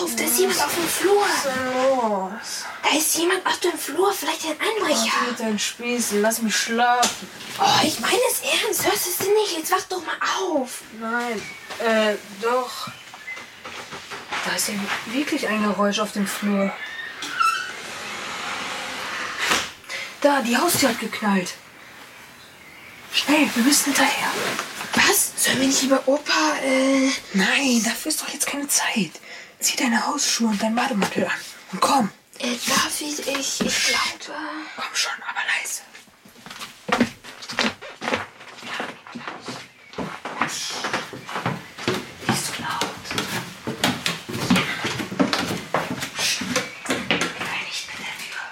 auf, da ist jemand auf dem Flur. Was ist denn los? Da ist jemand auf dem Flur, vielleicht ein Einbrecher. Oh, mit deinen Spießen, lass mich schlafen. Oh, ich meine es ernst, hörst du es denn nicht? Jetzt wach doch mal auf. Nein, doch. Da ist ja wirklich ein Geräusch auf dem Flur. Da, die Haustür hat geknallt. Schnell, wir müssen hinterher. Was? Sollen wir nicht lieber Opa, Nein, dafür ist doch jetzt keine Zeit. Zieh deine Hausschuhe und deinen Bademantel an. Und komm. David, ich glaube... Komm schon,